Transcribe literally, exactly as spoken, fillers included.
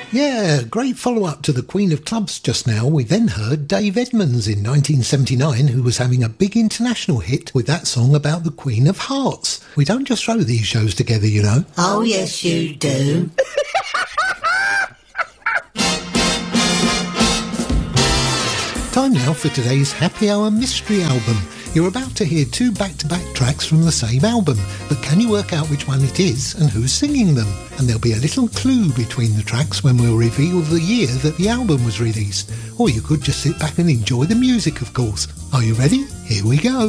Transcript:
Yeah, great follow-up to the Queen of Clubs just now. We then heard Dave Edmunds in nineteen seventy-nine, who was having a big international hit with that song about the Queen of Hearts. We don't just throw these shows together, you know. Oh, yes, you do. Time now for today's Happy Hour Mystery Album. You're about to hear two back-to-back tracks from the same album, but can you work out which one it is and who's singing them? And there'll be a little clue between the tracks when we'll reveal the year that the album was released. Or you could just sit back and enjoy the music, of course. Are you ready? Here we go.